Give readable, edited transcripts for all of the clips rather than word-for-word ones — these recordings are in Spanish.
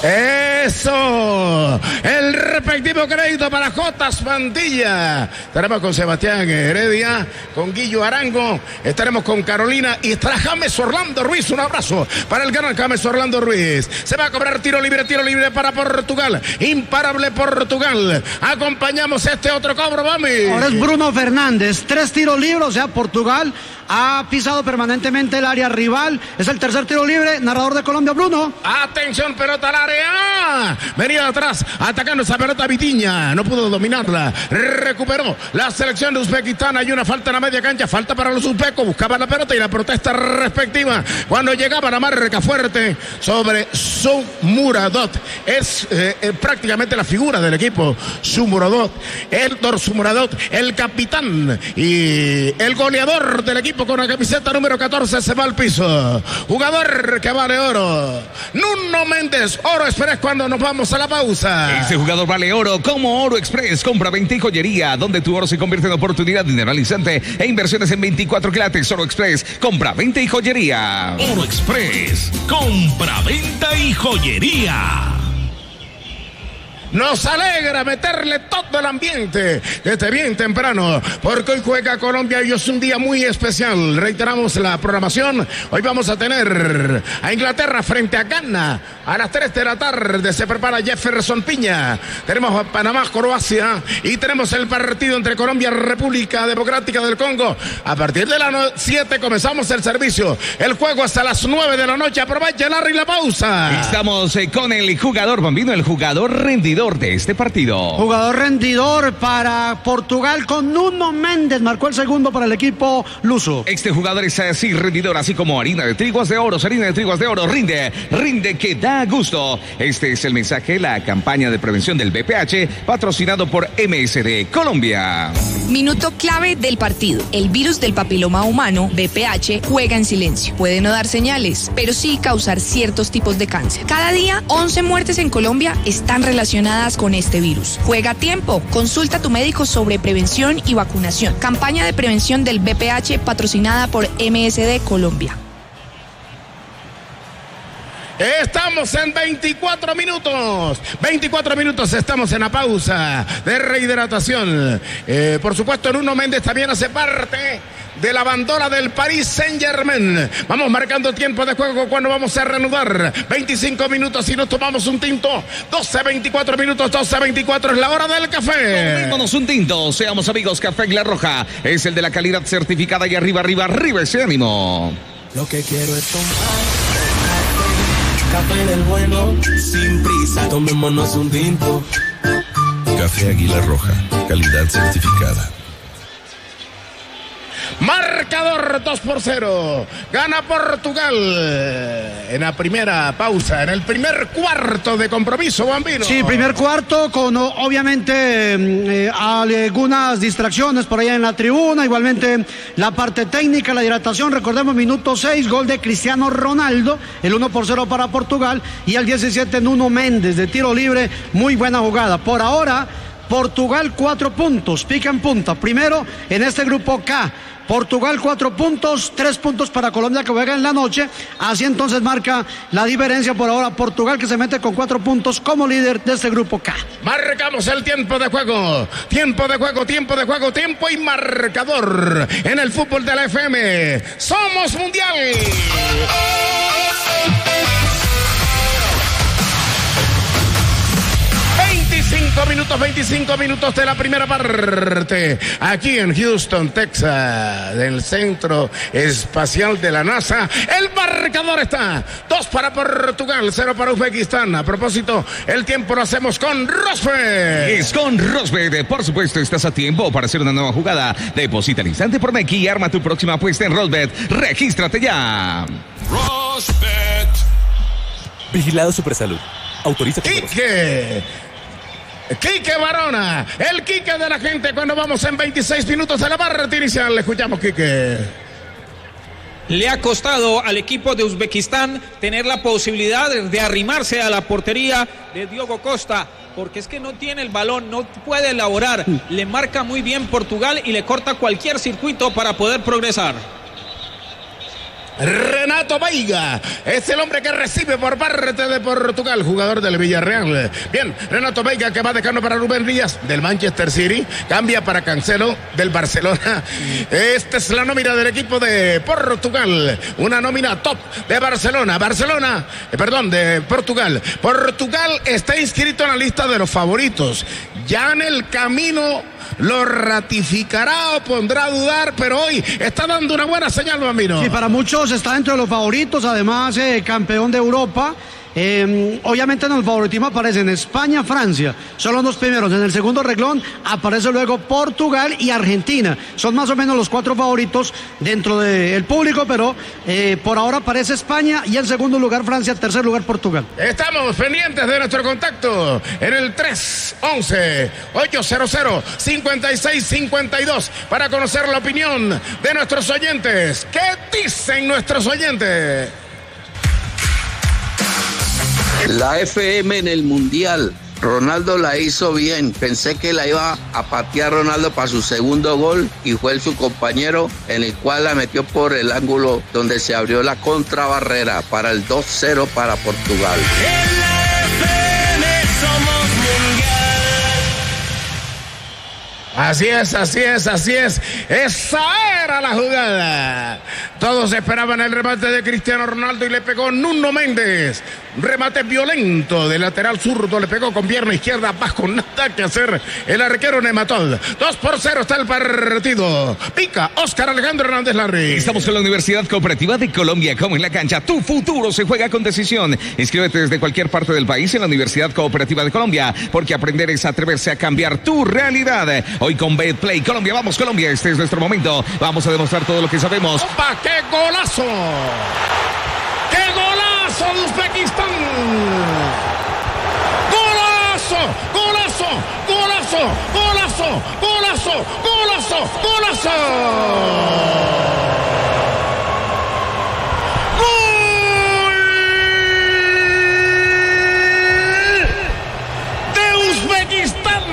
Eso, el respectivo crédito para Jotas Mantilla. Estaremos con Sebastián Heredia, con Guillo Arango, estaremos con Carolina y estará James Orlando Ruiz. Un abrazo para el gran James Orlando Ruiz. Se va a cobrar tiro libre para Portugal. Imparable Portugal. Acompañamos este otro cobro, mami. Ahora es Bruno Fernández, 3 tiros libres, o sea, Portugal ha pisado permanentemente el área rival. Es el tercer tiro libre. Narrador de Colombia, Bruno. Atención, pelota al área. Venía atrás, atacando esa pelota Vitiña. No pudo dominarla. Recuperó la selección de Uzbekistán. Hay una falta en la media cancha. Falta para los uzbecos. Buscaban la pelota y la protesta respectiva. Cuando llegaba la marca fuerte sobre Shomurodov. Es prácticamente la figura del equipo. Shomurodov. Eldor Shomurodov, el capitán y el goleador del equipo con la camiseta número 14, se va al piso. Jugador que vale oro. Nuno Méndez, Oro Express cuando nos vamos a la pausa. Este jugador vale oro como Oro Express. Compra 20 y joyería, donde tu oro se convierte en oportunidad, dinero al instante e inversiones en 24 quilates. Oro Express, compra, venta y joyería. Oro Express, compra, venta y joyería. Nos alegra meterle todo el ambiente desde bien temprano, porque hoy juega Colombia y es un día muy especial. Reiteramos la programación. Hoy vamos a tener a Inglaterra frente a Ghana. A las 3 de la tarde se prepara Jefferson Piña. Tenemos a Panamá, Croacia, y tenemos el partido entre Colombia y República Democrática del Congo. A partir de las 7 comenzamos el servicio. El juego hasta las 9 de la noche. Aprovecha Larry la pausa. Estamos con el jugador bambino, el jugador rendidor de este partido. Jugador rendidor para Portugal con Nuno Méndez. Marcó el segundo para el equipo luso. Este jugador es así rendidor, así como harina de triguas de oro. Harina de triguas de oro rinde que da gusto. Este es el mensaje, la campaña de prevención del VPH, patrocinado por MSD Colombia. Minuto clave del partido. El virus del papiloma humano, VPH, juega en silencio. Puede no dar señales, pero sí causar ciertos tipos de cáncer. Cada día, 11 muertes en Colombia están relacionadas con este virus. Juega a tiempo. Consulta a tu médico sobre prevención y vacunación. Campaña de prevención del VPH patrocinada por MSD Colombia. Estamos en 24 minutos. 24 minutos, estamos en la pausa de rehidratación. Por supuesto, Nuno Méndez también hace parte de la bandola del Paris Saint-Germain. Vamos marcando tiempo de juego cuando vamos a reanudar. 25 minutos y nos tomamos un tinto. 12-24 minutos, 12-24 es la hora del café. Tomémonos un tinto, seamos amigos. Café La Roja es el de la calidad certificada y arriba ese ánimo. Lo que quiero es tomar café del bueno, sin prisa, tomémonos un tinto. Café Águila Roja, calidad certificada. Marcador 2-0. Gana Portugal en la primera pausa, en el primer cuarto de compromiso, Bambino. Sí, primer cuarto con obviamente algunas distracciones por allá en la tribuna, igualmente la parte técnica, la hidratación. Recordemos, minuto 6, gol de Cristiano Ronaldo, el 1-0 para Portugal, y al 17 Nuno Méndez de tiro libre, muy buena jugada. Por ahora, Portugal 4 puntos, pica en punta, primero en este grupo K. Portugal 4 puntos, 3 puntos para Colombia que juega en la noche. Así entonces marca la diferencia por ahora. Portugal que se mete con 4 puntos como líder de este grupo K. Marcamos el tiempo de juego. Tiempo de juego, tiempo de juego, tiempo y marcador en el fútbol de la FM. ¡Somos mundial! 25 minutos de la primera parte. Aquí en Houston, Texas, en el centro espacial de la NASA. El marcador está 2 para Portugal, 0 para Uzbekistán. A propósito, el tiempo lo hacemos con Rosbet. Es con Rosbet. Por supuesto, estás a tiempo para hacer una nueva jugada. Deposita al instante por Nequi y arma tu próxima apuesta en Rosbet. Regístrate ya. Rosbet. Vigilado Supersalud. Autoriza. Quique Barona, el Quique de la gente cuando vamos en 26 minutos de la parte inicial. Le escuchamos, Quique. Le ha costado al equipo de Uzbekistán tener la posibilidad de arrimarse a la portería de Diogo Costa, porque es que no tiene el balón, no puede elaborar. Le marca muy bien Portugal y le corta cualquier circuito para poder progresar. Renato Veiga es el hombre que recibe por parte de Portugal, jugador del Villarreal. Bien, Renato Veiga que va dejando para Rubén Díaz del Manchester City, cambia para Cancelo del Barcelona. Esta es la nómina del equipo de Portugal, una nómina top de de Portugal. Portugal está inscrito en la lista de los favoritos. Ya en el camino lo ratificará o pondrá a dudar, pero hoy está dando una buena señal, Bambino. Sí, para muchos está entre los favoritos, además campeón de Europa. Obviamente en el favoritismo aparecen España, Francia, son los dos primeros. En el segundo renglón aparece luego Portugal y Argentina. Son más o menos los 4 favoritos dentro del público, pero por ahora aparece España y en segundo lugar Francia, tercer lugar Portugal. Estamos pendientes de nuestro contacto en el 311-800-5652 para conocer la opinión de nuestros oyentes. ¿Qué dicen nuestros oyentes? La FM en el Mundial, Ronaldo la hizo bien. Pensé que la iba a patear Ronaldo para su segundo gol y fue su compañero en el cual la metió por el ángulo donde se abrió la contrabarrera para el 2-0 para Portugal. En la FM somos mundial. Así es. Esa era la jugada. Todos esperaban el remate de Cristiano Ronaldo y le pegó Nuno Méndez. Remate violento de lateral zurdo, le pegó con pierna izquierda, bajo nada que hacer el arquero Nematol. 2-0 está el partido. Pica Oscar Alejandro Hernández Larry. Estamos con la Universidad Cooperativa de Colombia, como en la cancha. Tu futuro se juega con decisión. Inscríbete desde cualquier parte del país en la Universidad Cooperativa de Colombia, porque aprender es atreverse a cambiar tu realidad. Hoy con Betplay Colombia, vamos Colombia, este es nuestro momento. Vamos a demostrar todo lo que sabemos. ¡Opa, qué golazo! ¡Qué golazo de Uzbekistán! ¡Golazo! ¡Golazo! ¡Golazo! ¡Golazo! ¡Golazo! ¡Golazo! ¡Golazo! ¡Gol de Uzbekistán!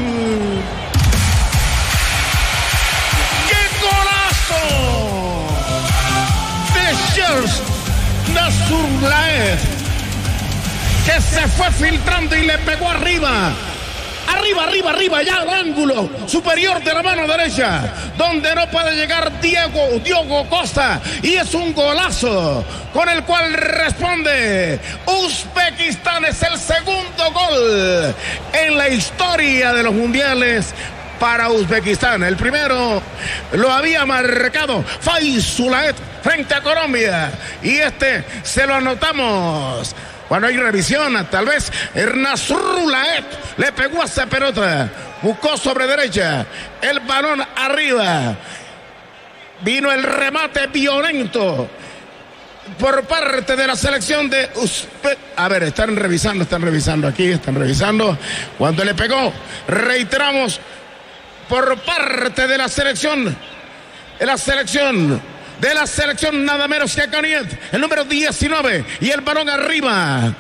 Nazarulaev, que se fue filtrando y le pegó arriba, ya al ángulo superior de la mano derecha, donde no puede llegar Diogo Costa, y es un golazo con el cual responde Uzbekistán. Es el segundo gol en la historia de los mundiales para Uzbekistán. El primero lo había marcado Faisulaev frente a Colombia, y este se lo anotamos cuando hay revisión. Tal vez Nasrulaev le pegó a esa pelota, buscó sobre derecha, el balón arriba, vino el remate violento por parte de la selección de A ver, están revisando aquí, cuando le pegó, reiteramos, por parte de la selección nada menos que Ganiev, el número 19, y el balón arriba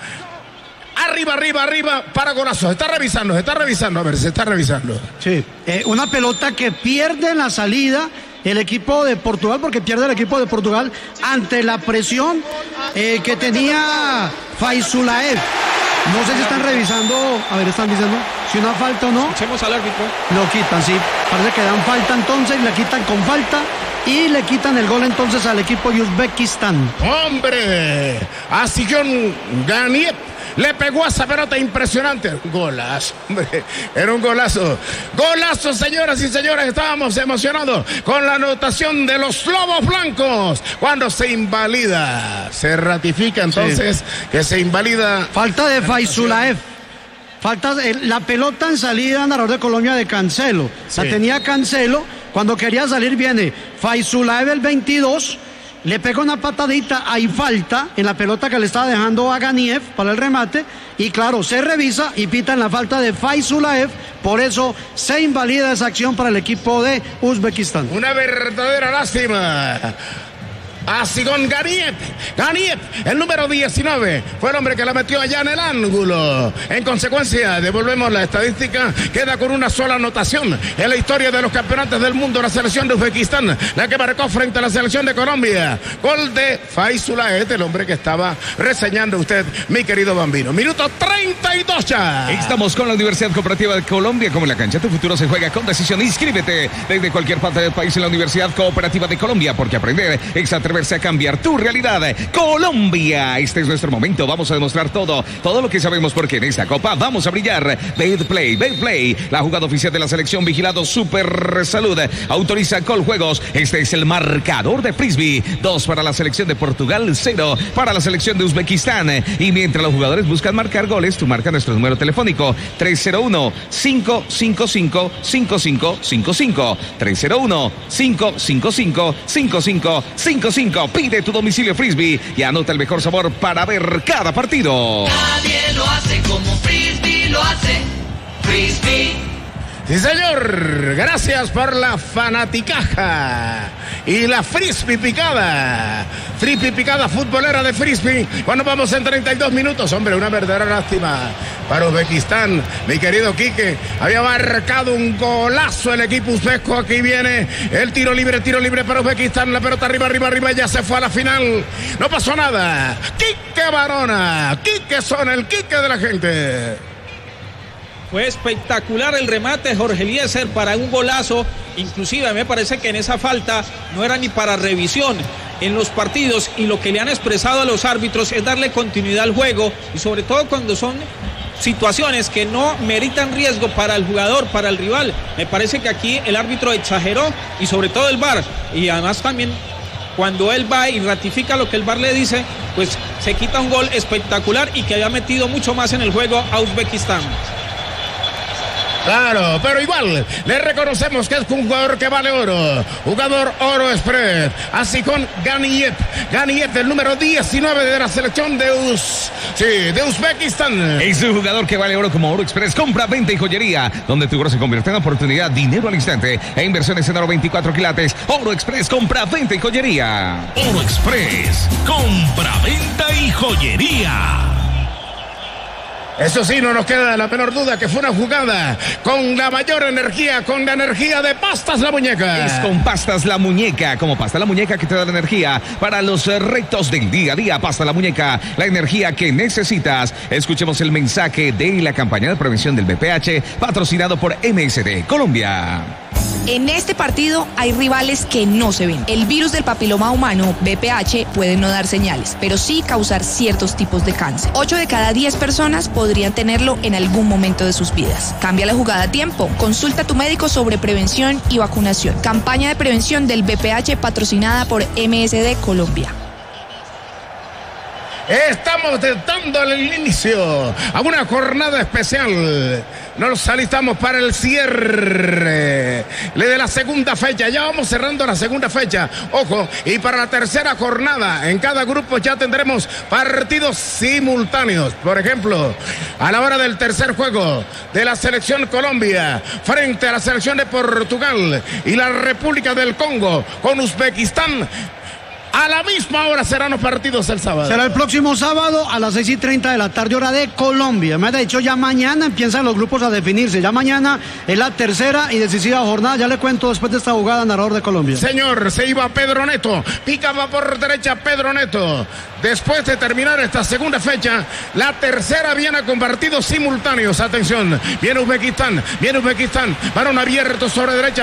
para golazo. Está revisando, a ver, se está revisando. Sí, una pelota que pierde en la salida el equipo de Portugal, porque pierde el equipo de Portugal ante la presión que tenía Faisulaev. No sé si están revisando, a ver, están diciendo si una falta o no. Escuchemos al árbitro. Lo quitan, sí, parece que dan falta entonces, le quitan con falta y le quitan el gol entonces al equipo de Uzbekistán. ¡Hombre! A Sion Ganiev le pegó a esa pelota impresionante. Golazo, hombre, era un golazo. Golazo, señoras y señores, estábamos emocionados con la anotación de los Lobos Blancos. Cuando se invalida, se ratifica entonces que se invalida. Falta de Faisulaev. Falta la pelota en salida, narrador de Colombia, de Cancelo. Sí. La tenía Cancelo. Cuando quería salir viene Faisulaev, el 22. Le pega una patadita, hay falta en la pelota que le estaba dejando a Ganiev para el remate, y claro, se revisa y pitan la falta de Faisulaev, por eso se invalida esa acción para el equipo de Uzbekistán. Una verdadera lástima. Así con Ganiev, el número 19, fue el hombre que la metió allá en el ángulo. En consecuencia, devolvemos la estadística, queda con una sola anotación en la historia de los campeonatos del mundo, la selección de Uzbekistán, la que marcó frente a la selección de Colombia. Gol de Faisulaet, el hombre que estaba reseñando usted, mi querido Bambino. Minuto 32 ya. Estamos con la Universidad Cooperativa de Colombia. Como en la cancha, tu futuro se juega con decisión. Inscríbete desde cualquier parte del país en la Universidad Cooperativa de Colombia, porque aprender es atreverse a cambiar tu realidad. Colombia, este es nuestro momento. Vamos a demostrar todo lo que sabemos, porque en esta copa vamos a brillar. Betplay, la jugada oficial de la selección, vigilado Super Salud. Autoriza Coljuegos. Este es el marcador de Frisbee. 2 para la selección de Portugal, 0 para la selección de Uzbekistán. Y mientras los jugadores buscan marcar goles, tú marca nuestro número telefónico 301-555-5555. 301-555-5555. Pide tu domicilio Frisbee y anota el mejor sabor para ver cada partido. Nadie lo hace como Frisbee lo hace. Frisbee. Sí, señor. Gracias por la fanaticaja y la Frisbee picada. Frisbee picada futbolera de Frisbee. Cuando vamos en 32 minutos, hombre, una verdadera lástima para Uzbekistán. Mi querido Quique, había marcado un golazo el equipo uzbeco. Aquí viene el tiro libre para Uzbekistán. La pelota arriba, ya se fue a la final. No pasó nada. Quique Barona. Quique son el Quique de la gente. Fue espectacular el remate, Jorge Eliezer, para un golazo. Inclusive me parece que en esa falta no era ni para revisión en los partidos, y lo que le han expresado a los árbitros es darle continuidad al juego, y sobre todo cuando son situaciones que no meritan riesgo para el jugador, para el rival. Me parece que aquí el árbitro exageró, y sobre todo el VAR, y además también cuando él va y ratifica lo que el VAR le dice, pues se quita un gol espectacular y que había metido mucho más en el juego a Uzbekistán. Claro, pero igual le reconocemos que es un jugador que vale oro. Jugador Oro Express. Así con Ganiev, el número 19 de la selección de Uzbekistán. Es un jugador que vale oro como Oro Express. Compra, venta y joyería, donde tu oro se convierte en oportunidad, dinero al instante e inversiones en oro 24 quilates. Oro Express, compra, venta y joyería. Oro Express, compra, venta y joyería. Eso sí, no nos queda la menor duda que fue una jugada con la mayor energía, con la energía de Pastas La Muñeca. Es con Pastas La Muñeca, como Pasta La Muñeca, que te da la energía para los retos del día a día. Pasta La Muñeca, la energía que necesitas. Escuchemos el mensaje de la campaña de prevención del VPH, patrocinado por MSD Colombia. En este partido hay rivales que no se ven. El virus del papiloma humano, VPH, puede no dar señales, pero sí causar ciertos tipos de cáncer. 8 de cada 10 personas podrían tenerlo en algún momento de sus vidas. Cambia la jugada a tiempo. Consulta a tu médico sobre prevención y vacunación. Campaña de prevención del VPH patrocinada por MSD Colombia. Estamos dando el inicio a una jornada especial. Nos alistamos para el cierre de la segunda fecha. Ya vamos cerrando la segunda fecha. Ojo, y para la tercera jornada, en cada grupo ya tendremos partidos simultáneos. Por ejemplo, a la hora del tercer juego de la selección Colombia frente a la selección de Portugal y la República del Congo con Uzbekistán. A la misma hora serán los partidos el sábado. Será el próximo sábado a las 6:30 de la tarde, hora de Colombia. Me ha dicho, ya mañana empiezan los grupos a definirse. Ya mañana es la tercera y decisiva jornada. Ya le cuento después de esta jugada, narrador de Colombia. Señor, se iba Pedro Neto. Picaba por derecha Pedro Neto. Después de terminar esta segunda fecha, la tercera viene con partidos simultáneos. Atención, viene Uzbekistán. Balón abierto sobre derecha.